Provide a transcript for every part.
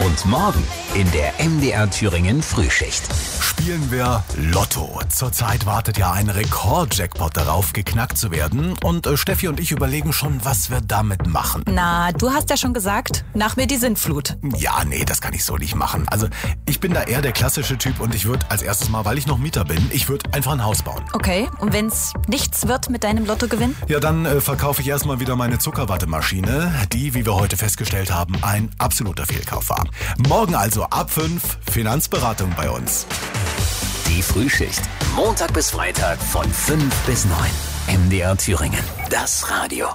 Und morgen in der MDR Thüringen Frühschicht. Spielen wir Lotto. Zurzeit wartet ja ein Rekord-Jackpot darauf, geknackt zu werden. Und Steffi und ich überlegen schon, was wir damit machen. Na, du hast ja schon gesagt, nach mir die Sintflut. Ja, nee, das kann ich so nicht machen. Also, ich bin da eher der klassische Typ und ich würde als erstes mal, weil ich noch Mieter bin, ich würde einfach ein Haus bauen. Okay, und wenn's nichts wird mit deinem Lottogewinn? Ja, dann verkaufe ich erstmal wieder meine Zuckerwattemaschine, die, wie wir heute festgestellt haben, ein absoluter Fehlkauf war. Morgen also ab 5 Finanzberatung bei uns. Die Frühschicht. Montag bis Freitag von 5 bis 9. MDR Thüringen. Das Radio.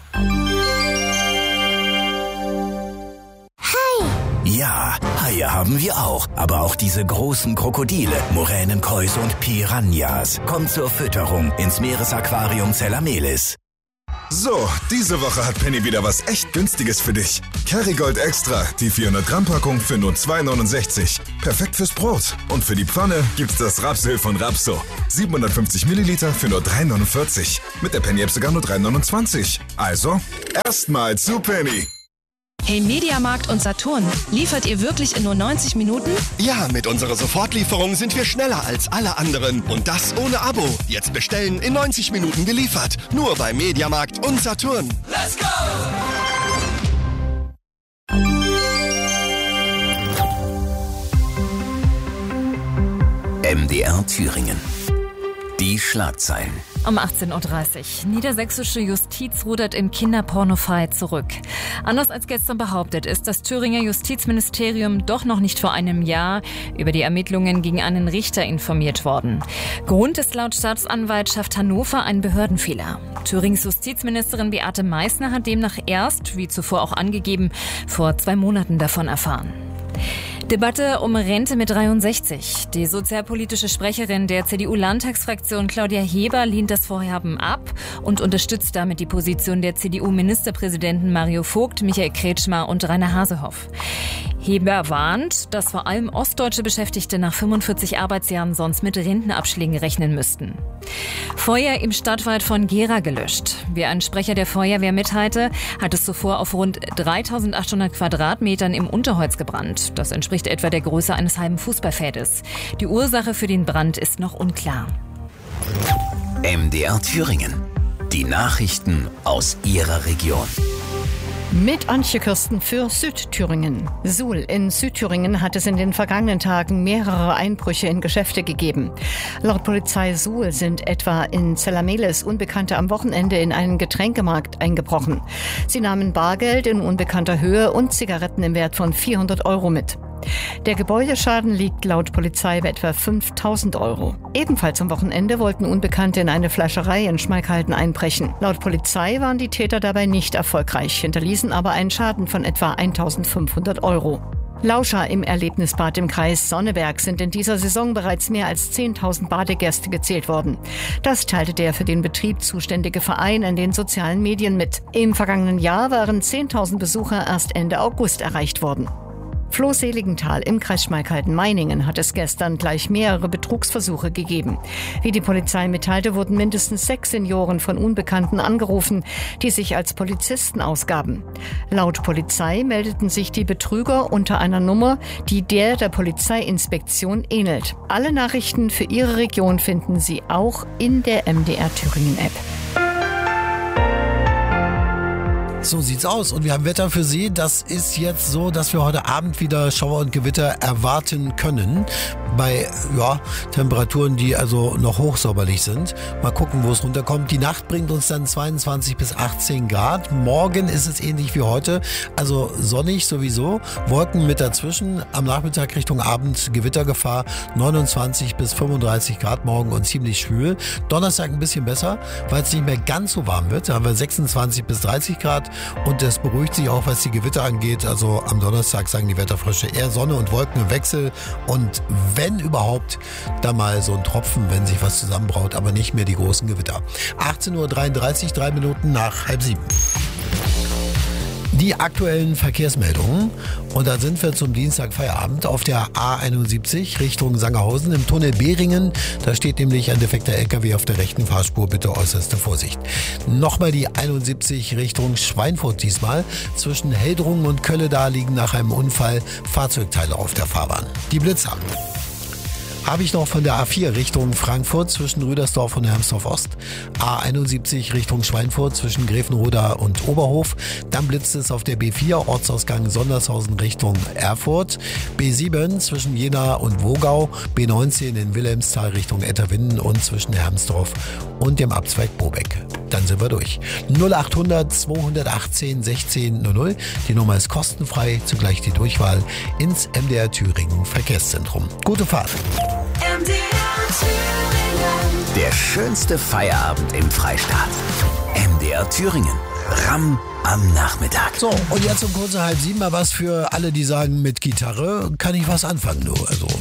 Ja, Haie haben wir auch. Aber auch diese großen Krokodile, Muränen, Käuse und Piranhas. Kommt zur Fütterung ins Meeresaquarium Zellamelis. So, diese Woche hat Penny wieder was echt Günstiges für dich. Kerrygold Extra, die 400-Gramm-Packung für nur 2,69. Perfekt fürs Brot. Und für die Pfanne gibt's das Rapsöl von Rapso. 750 Milliliter für nur 3,49. Mit der Penny-App sogar nur 3,29. Also, erstmal zu Penny. Hey Mediamarkt und Saturn, liefert ihr wirklich in nur 90 Minuten? Ja, mit unserer Sofortlieferung sind wir schneller als alle anderen. Und das ohne Abo. Jetzt bestellen, in 90 Minuten geliefert. Nur bei Mediamarkt und Saturn. Let's go! MDR Thüringen. Die Schlagzeilen. Um 18.30 Uhr. Niedersächsische Justiz rudert im Kinderpornofall zurück. Anders als gestern behauptet, ist das Thüringer Justizministerium doch noch nicht vor einem Jahr über die Ermittlungen gegen einen Richter informiert worden. Grund ist laut Staatsanwaltschaft Hannover ein Behördenfehler. Thürings Justizministerin Beate Meißner hat demnach erst, wie zuvor auch angegeben, vor 2 Monaten davon erfahren. Debatte um Rente mit 63. Die sozialpolitische Sprecherin der CDU-Landtagsfraktion Claudia Heber lehnt das Vorhaben ab und unterstützt damit die Position der CDU-Ministerpräsidenten Mario Vogt, Michael Kretschmer und Rainer Hasehoff. Heber warnt, dass vor allem ostdeutsche Beschäftigte nach 45 Arbeitsjahren sonst mit Rentenabschlägen rechnen müssten. Feuer im Stadtwald von Gera gelöscht. Wie ein Sprecher der Feuerwehr mitteilte, hat es zuvor auf rund 3.800 Quadratmetern im Unterholz gebrannt. Das entspricht etwa der Größe eines halben Fußballfeldes. Die Ursache für den Brand ist noch unklar. MDR Thüringen. Die Nachrichten aus Ihrer Region. Mit Antje Kirsten für Südthüringen. Suhl in Südthüringen hat es in den vergangenen Tagen mehrere Einbrüche in Geschäfte gegeben. Laut Polizei Suhl sind etwa in Zellamelis Unbekannte am Wochenende in einen Getränkemarkt eingebrochen. Sie nahmen Bargeld in unbekannter Höhe und Zigaretten im Wert von 400 Euro mit. Der Gebäudeschaden liegt laut Polizei bei etwa 5.000 Euro. Ebenfalls am Wochenende wollten Unbekannte in eine Fleischerei in Schmalkalden einbrechen. Laut Polizei waren die Täter dabei nicht erfolgreich, hinterließen aber einen Schaden von etwa 1.500 Euro. Lauscher im Erlebnisbad im Kreis Sonneberg sind in dieser Saison bereits mehr als 10.000 Badegäste gezählt worden. Das teilte der für den Betrieb zuständige Verein in den sozialen Medien mit. Im vergangenen Jahr waren 10.000 Besucher erst Ende August erreicht worden. Floh-Seligenthal im Kreis Schmalkalden-Meiningen hat es gestern gleich mehrere Betrugsversuche gegeben. Wie die Polizei mitteilte, wurden mindestens 6 Senioren von Unbekannten angerufen, die sich als Polizisten ausgaben. Laut Polizei meldeten sich die Betrüger unter einer Nummer, die der Polizeiinspektion ähnelt. Alle Nachrichten für Ihre Region finden Sie auch in der MDR Thüringen App. So sieht's aus. Und wir haben Wetter für Sie. Das ist jetzt so, dass wir heute Abend wieder Schauer und Gewitter erwarten können. Bei Temperaturen, die also noch hochsommerlich sind. Mal gucken, wo es runterkommt. Die Nacht bringt uns dann 22 bis 18 Grad. Morgen ist es ähnlich wie heute. Also sonnig sowieso. Wolken mit dazwischen. Am Nachmittag Richtung Abend Gewittergefahr. 29 bis 35 Grad morgen und ziemlich schwül. Donnerstag ein bisschen besser, weil es nicht mehr ganz so warm wird. Da haben wir 26 bis 30 Grad. Und es beruhigt sich auch, was die Gewitter angeht. Also am Donnerstag sagen die Wetterfrösche eher Sonne und Wolken im Wechsel. Und wenn überhaupt, da mal so ein Tropfen, wenn sich was zusammenbraut, aber nicht mehr die großen Gewitter. 18.33 Uhr, 3 Minuten nach 6:30. Die aktuellen Verkehrsmeldungen. Und da sind wir zum Dienstag Feierabend auf der A71 Richtung Sangerhausen im Tunnel Behringen. Da steht nämlich ein defekter LKW auf der rechten Fahrspur. Bitte äußerste Vorsicht. Nochmal die 71 Richtung Schweinfurt diesmal. Zwischen Heldrungen und Kölle da liegen nach einem Unfall Fahrzeugteile auf der Fahrbahn. Die Blitzer habe ich noch von der A4 Richtung Frankfurt zwischen Rüdersdorf und Hermsdorf Ost. A71 Richtung Schweinfurt zwischen Grevenroda und Oberhof. Dann blitzt es auf der B4 Ortsausgang Sondershausen Richtung Erfurt. B7 zwischen Jena und Wogau. B19 in Wilhelmsthal Richtung Etterwinden und zwischen Hermsdorf und dem Abzweig Bobeck. Dann sind wir durch. 0800 218 16 00. Die Nummer ist kostenfrei, zugleich die Durchwahl ins MDR Thüringen Verkehrszentrum. Gute Fahrt. Der schönste Feierabend im Freistaat. MDR Thüringen. Ramm am Nachmittag. So, und jetzt um kurz 6:30 mal was für alle, die sagen, mit Gitarre kann ich was anfangen. Also